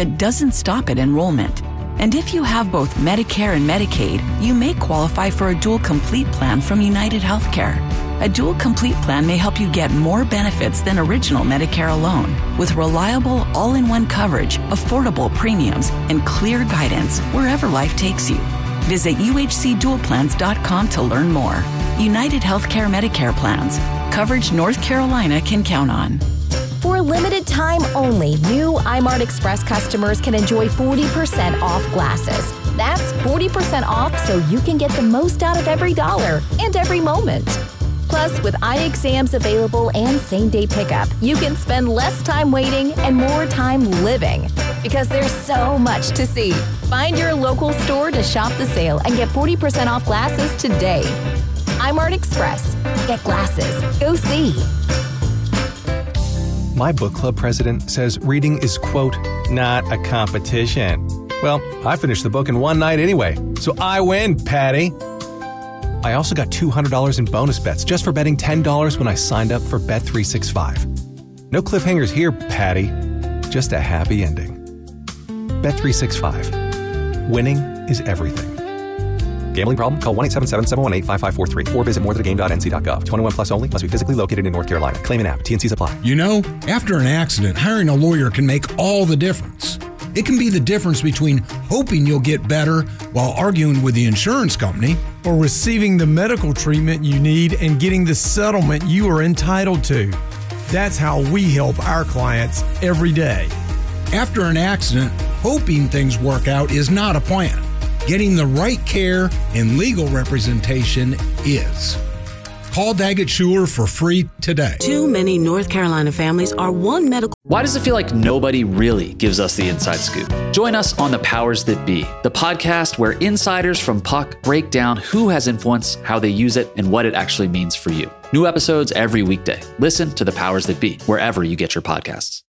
that doesn't stop at enrollment. And if you have both Medicare and Medicaid, you may qualify for a Dual Complete plan from United Healthcare. A Dual Complete plan may help you get more benefits than original Medicare alone, with reliable, all-in-one coverage, affordable premiums, and clear guidance wherever life takes you. Visit uhcdualplans.com to learn more. United Healthcare Medicare plans. Coverage North Carolina can count on. For a limited time only, new iMart Express customers can enjoy 40% off glasses. That's 40% off so you can get the most out of every dollar and every moment. Plus, with eye exams available and same-day pickup, you can spend less time waiting and more time living. Because there's so much to see. Find your local store to shop the sale and get 40% off glasses today. iMart Express. Get glasses. Go see. My book club president says reading is, quote, not a competition. Well, I finished the book in one night anyway, so I win, Patty. I also got $200 in bonus bets just for betting $10 when I signed up for Bet365. No cliffhangers here, Patty. Just a happy ending. Bet365. Winning is everything. Gambling problem? Call 1-877-718-5543 or visit morethanagame.nc.gov. 21 plus only. Must be physically located in North Carolina. Claim an app. T&Cs apply. You know, after an accident, hiring a lawyer can make all the difference. It can be the difference between hoping you'll get better while arguing with the insurance company, or receiving the medical treatment you need and getting the settlement you are entitled to. That's how we help our clients every day. After an accident, hoping things work out is not a plan. Getting the right care and legal representation is. Call Daggett Schuler for free today. Too many North Carolina families are one medical. Why does it feel like nobody really gives us the inside scoop? Join us on The Powers That Be, the podcast where insiders from Puck break down who has influence, how they use it, and what it actually means for you. New episodes every weekday. Listen to The Powers That Be, wherever you get your podcasts.